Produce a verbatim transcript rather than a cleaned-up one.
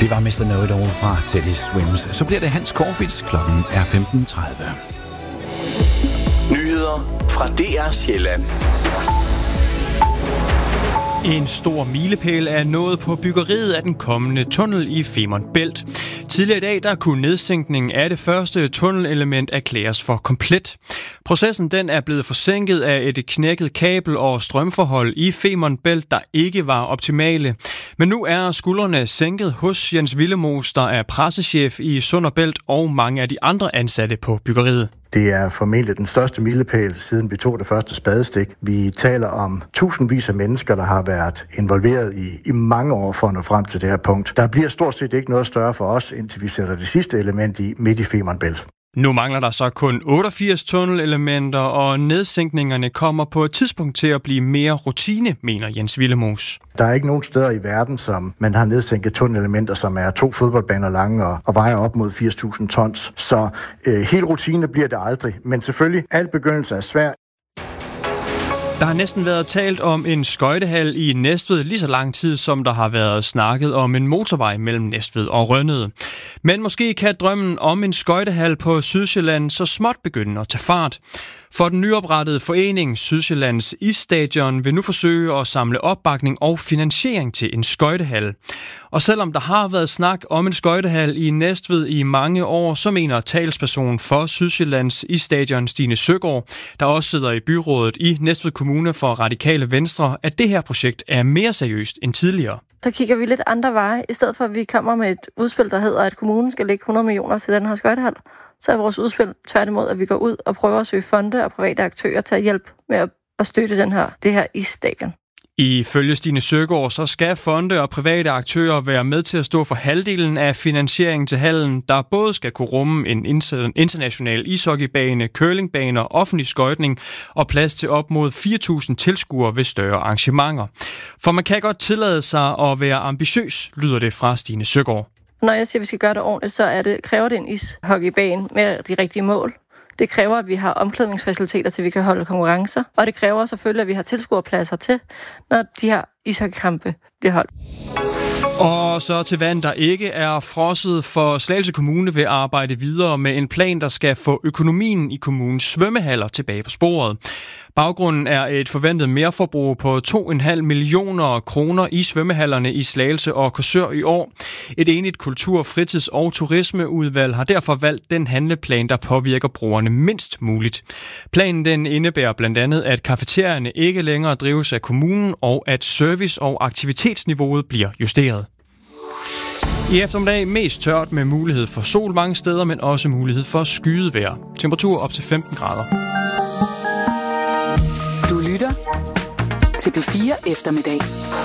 Det var mister Know-It-All fra Teddy Swims. Så bliver det Hans Corfitz. Klokken er femten tredive. Nyheder fra D R Sjælland. En stor milepæl er nået på byggeriet af den kommende tunnel i Femern Bælt. Tidligere i dag der kunne nedsænkningen af det første tunnelelement erklæres for komplet. Processen den er blevet forsinket af et knækket kabel og strømforhold i Femern Bælt, der ikke var optimale. Men nu er skuldrene sænket hos Jens Willemoes, der er pressechef i Sund og Bælt, og mange af de andre ansatte på byggeriet. Det er formentlig den største milepæl, siden vi tog det første spadestik. Vi taler om tusindvis af mennesker, der har været involveret i, i mange år for at nå frem til det her punkt. Der bliver stort set ikke noget større for os, indtil vi sætter det sidste element i midt i Femern Bælt. Nu mangler der så kun otteogfirs tunnelelementer, og nedsænkningerne kommer på et tidspunkt til at blive mere rutine, mener Jens Willemoes. Der er ikke nogen steder i verden, som man har nedsænket tunnelelementer, som er to fodboldbaner lange og, og vejer op mod firs tusind tons. Så øh, helt rutine bliver det aldrig. Men selvfølgelig, alt begyndelse er svær. Der har næsten været talt om en skøjtehal i Næstved lige så lang tid, som der har været snakket om en motorvej mellem Næstved og Rønnede. Men måske kan drømmen om en skøjtehal på Sydsjælland så småt begynde at tage fart. For den nyoprettede forening Sydsjællands Isstadion vil nu forsøge at samle opbakning og finansiering til en skøjtehal. Og selvom der har været snak om en skøjtehal i Næstved i mange år, så mener talsperson for Sydsjællands Isstadion Stine Søgaard, der også sidder i byrådet i Næstved Kommune for Radikale Venstre, at det her projekt er mere seriøst end tidligere. Så kigger vi lidt andre veje, i stedet for at vi kommer med et udspil, der hedder, at kommunen skal lægge hundrede millioner til den her skøjtehal. Så er vores udspil tværtimod, at vi går ud og prøver at søge fonde og private aktører til at hjælpe med at, at støtte den her, det her isstadion. Ifølge Stine Søgaard, så skal fonde og private aktører være med til at stå for halvdelen af finansieringen til hallen, der både skal kunne rumme en international ishockeybane, curlingbaner, offentlig skøjtning og plads til op mod fire tusind tilskuere ved større arrangementer. For man kan godt tillade sig at være ambitiøs, lyder det fra Stine Søgaard. Når jeg siger, at vi skal gøre det ordentligt, så er det, kræver det en ishockeybane med de rigtige mål. Det kræver, at vi har omklædningsfaciliteter til, vi kan holde konkurrencer. Og det kræver selvfølgelig, at vi har tilskuerpladser til, når de her ishockeykampe bliver holdt. Og så til vand, der ikke er frosset, for Slagelse Kommune vil arbejde videre med en plan, der skal få økonomien i kommunens svømmehaller tilbage på sporet. Baggrunden er et forventet merforbrug på to komma fem millioner kroner i svømmehallerne i Slagelse og Korsør i år. Et enigt kultur-, fritids- og turismeudvalg har derfor valgt den handleplan, der påvirker brugerne mindst muligt. Planen den indebærer blandt andet, at kafeterierne ikke længere drives af kommunen, og at service- og aktivitetsniveauet bliver justeret. I eftermiddag mest tørt med mulighed for sol mange steder, men også mulighed for skydevejr. Temperatur op til femten grader. Du lytter til P fire Eftermiddag.